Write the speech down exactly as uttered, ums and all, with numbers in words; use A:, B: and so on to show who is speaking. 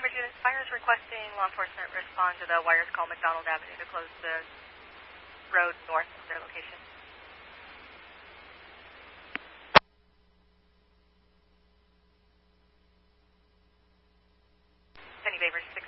A: Bainbridge Unit, fire is requesting law enforcement respond to the wires call McDonald Avenue to close the road north of their location. Penny Bainbridge, six